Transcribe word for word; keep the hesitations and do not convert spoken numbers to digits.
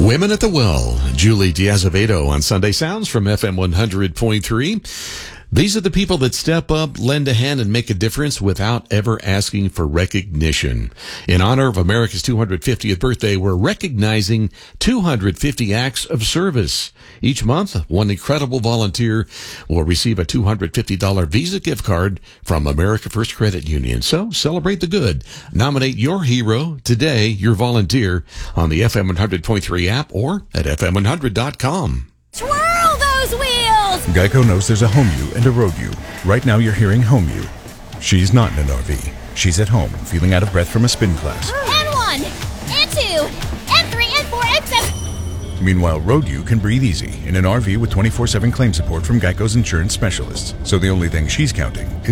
Women at the Well, Julie Diazevedo on Sunday Sounds from F M one hundred point three. These are the people that step up, lend a hand, and make a difference without ever asking for recognition. In honor of America's two hundred fiftieth birthday, we're recognizing two hundred fifty acts of service. Each month, one incredible volunteer will receive a two hundred fifty dollars Visa gift card from America First Credit Union. So celebrate the good. Nominate your hero today, your volunteer, on the F M one hundred point three app or at F M one hundred dot com. Twirl those wheels! Geico knows there's a home you and a road you. Right now you're hearing home you. She's not in an R V. She's at home, feeling out of breath from a spin class. And one, and two, and three, and four, and seven. Meanwhile, road you can breathe easy in an R V with twenty-four seven claim support from Geico's insurance specialists. So the only thing she's counting is